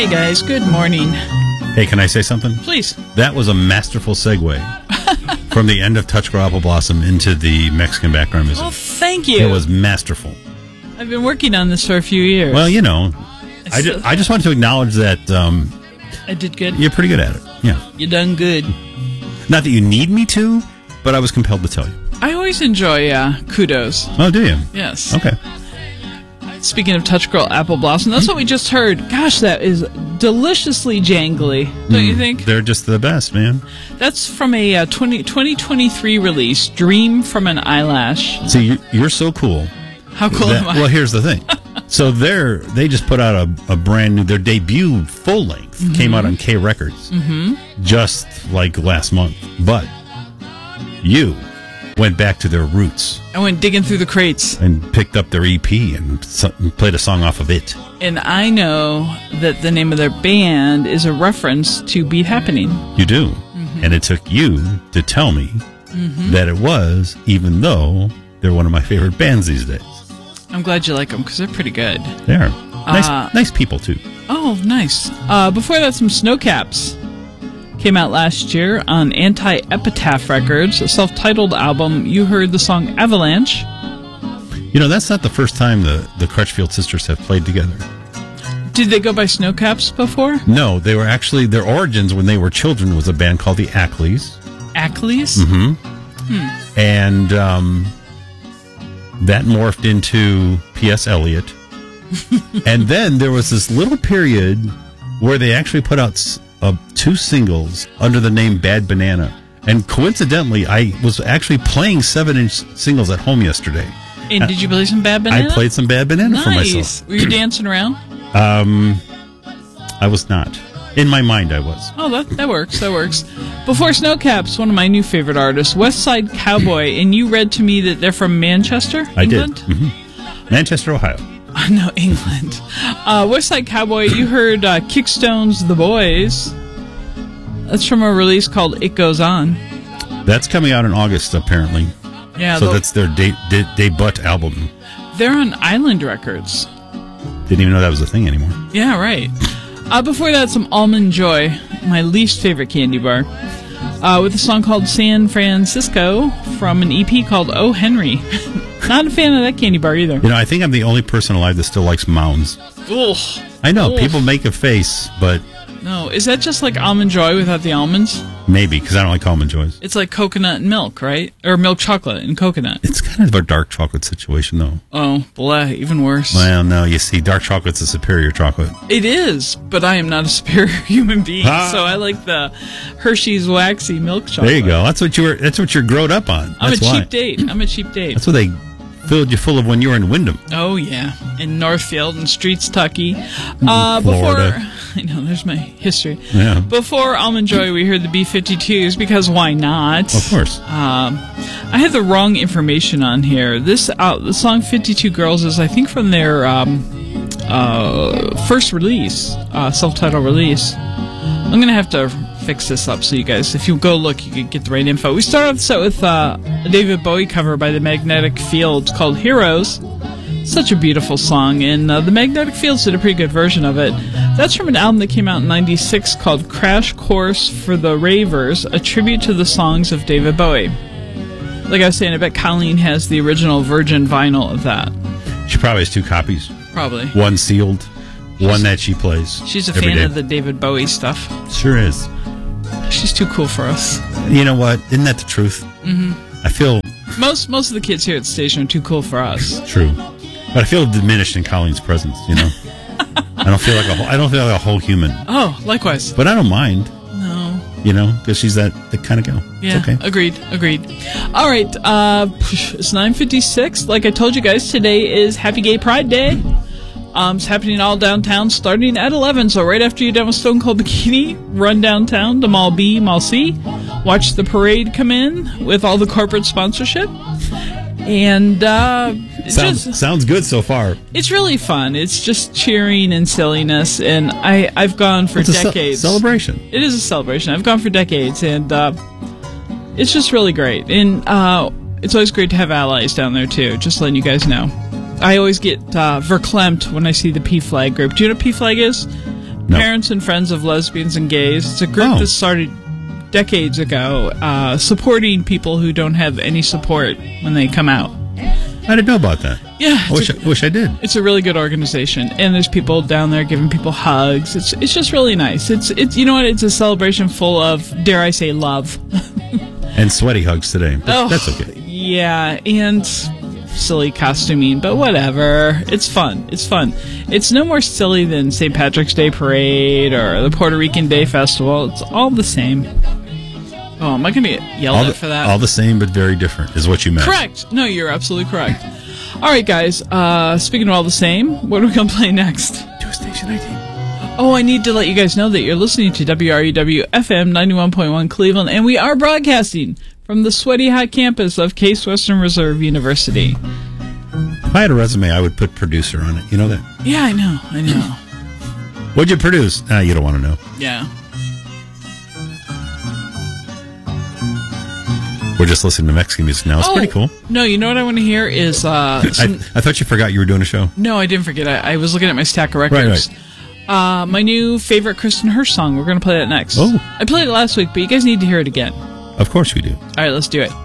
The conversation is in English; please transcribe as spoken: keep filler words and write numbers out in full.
Hey guys, good morning. Hey, can I say something? Please. That was a masterful segue from the end of Touch Girl Apple Blossom into the Mexican background music. Well, thank you. It was masterful. I've been working on this for a few years. Well, you know, I, I, ju- I just wanted to acknowledge that um, I did good. you're pretty good at it. Yeah. You done good. Not that you need me to, but I was compelled to tell you. I always enjoy uh, kudos. Oh, do you? Yes. Okay. Speaking of Touch Girl Apple Blossom, that's what we just heard. Gosh, that is deliciously jangly, don't mm, you think? They're just the best, man. That's from a uh, twenty twenty-three release, Dream from an Eyelash. See, you, you're so cool. How cool that, am I? Well, here's the thing. So they're, they just put out a, a brand new, their debut full length mm-hmm. came out on K Records mm-hmm. just like last month. But you went back to their roots. I went digging through the crates. And picked up their E P and, so, and played a song off of it. And I know that the name of their band is a reference to Beat Happening. You do. Mm-hmm. And it took you to tell me mm-hmm. that it was, even though they're one of my favorite bands these days. I'm glad you like them, because they're pretty good. They are. Nice, uh, nice people, too. Oh, nice. Uh, before that, some Snowcaps. Came out last year on Anti-Epitaph Records, a self-titled album. You heard the song Avalanche. You know, that's not the first time the, the Crutchfield sisters have played together. Did they go by Snowcaps before? No, they were actually, their origins when they were children was a band called the Ackleys. Ackleys? Mm-hmm. Hmm. And um, that morphed into P S. Eliot. And then there was this little period where they actually put out Uh, two singles under the name Bad Banana. And coincidentally, I was actually playing seven-inch singles at home yesterday. And did you play some Bad Banana? I played some Bad Banana nice. for myself. Were you dancing around? Um, I was not. In my mind, I was. Oh, that, that works. That works. Before Snowcaps, one of my new favorite artists, West Side Cowboy. And you read to me that they're from Manchester, I England? did. Mm-hmm. Manchester, Ohio. No, England. Uh, West Side Cowboy, you heard uh, Kickstone's The Boys. That's from a release called It Goes On. That's coming out in August, apparently. Yeah. So that's their de- de- debut album. They're on Island Records. Didn't even know that was a thing anymore. Yeah, right. Uh, before that, some Almond Joy, my least favorite candy bar, uh, with a song called San Francisco from an E P called Oh Henry. Not a fan of that candy bar either. You know, I think I'm the only person alive that still likes Mounds. Ugh. I know, Ugh. People make a face, but... No, is that just like Almond Joy without the almonds? Maybe, because I don't like Almond Joys. It's like coconut and milk, right? Or milk chocolate and coconut. It's kind of a dark chocolate situation, though. Oh, blah, even worse. Well, no, you see, dark chocolate's a superior chocolate. It is, but I am not a superior human being, ah. so I like the Hershey's waxy milk chocolate. There you go. That's what you were. That's what you're growed up on. I'm that's a why. cheap date. I'm a cheap date. That's what they filled you full of when you were in Wyndham. Oh, yeah. In Northfield and Streets Tucky. Uh, Florida. Before, I know, there's my history. Yeah. Before Almond Joy, we heard the B fifty-twos, because why not? Of course. Um, I had the wrong information on here. This uh, the song fifty-two Girls is, I think, from their um, uh, first release, uh, self-titled release. I'm going to have to fix this up so you guys, if you go look, you can get the right info. We start off the set with uh, a David Bowie cover by the Magnetic Fields called Heroes. Such a beautiful song, and uh, the Magnetic Fields did a pretty good version of it. That's from an album that came out in ninety-six called Crash Course for the Ravers, a tribute to the songs of David Bowie. Like I was saying, I bet Colleen has the original Virgin vinyl of that. She probably has two copies. Probably. One sealed, one that she plays. She's a fan day. of the David Bowie stuff. Sure is. She's too cool for us. You know what? Isn't that the truth? Mm-hmm. I feel... Most most of the kids here at the station are too cool for us. True. But I feel diminished in Colleen's presence, you know? I don't feel like a whole, I don't feel like a whole human. Oh, likewise. But I don't mind. No. You know, because she's that, that kind of girl. Yeah, it's okay. agreed, agreed. All right, uh, it's nine fifty-six. Like I told you guys, today is Happy Gay Pride Day. Um, it's happening all downtown starting at eleven. So right after you're done with Stone Cold Bikini, run downtown to Mall B, Mall C. Watch the parade come in with all the corporate sponsorship. And uh, sounds, just, sounds good so far. It's really fun. It's just cheering and silliness. And I, I've gone for it's decades. A ce- celebration. It is a celebration. I've gone for decades. And uh, it's just really great. And uh, it's always great to have allies down there, too. Just letting you guys know. I always get uh, verklempt when I see the P-Flag group. Do you know what P-Flag is? No. Parents and Friends of Lesbians and Gays. It's a group Oh. that started decades ago, uh, supporting people who don't have any support when they come out. I didn't know about that. Yeah, I wish, it's I, wish I did. It's a really good organization, and there's people down there giving people hugs. It's it's just really nice. It's it's you know what? It's a celebration full of, dare I say, love. And sweaty hugs today. But Oh, that's okay. Yeah, and silly costuming, but whatever. It's fun. It's fun. It's no more silly than Saint Patrick's Day Parade or the Puerto Rican Day Festival. It's all the same. Oh, am I going to get yelled All at the, for that? all the same, but very different, is what you meant. Correct. No, you're absolutely correct. All right, guys. Uh, speaking of all the same, what are we going to play next? Do a station I D. Oh, I need to let you guys know that you're listening to W R U W F M ninety-one point one Cleveland, and we are broadcasting from the sweaty hot campus of Case Western Reserve University. If I had a resume, I would put producer on it. You know that? Yeah, I know. I know. What'd you produce? Ah, you don't want to know. Yeah. We're just listening to Mexican music now. It's Oh, pretty cool. No, you know what I want to hear is uh, I, some, I thought you forgot you were doing a show. no, I didn't forget. I, I was looking at my stack of records. Right, Uh, my new favorite Kristen Hirsch song. We're going to play that next. Oh. I played it last week, but you guys need to hear it again. Of course we do. All right, let's do it.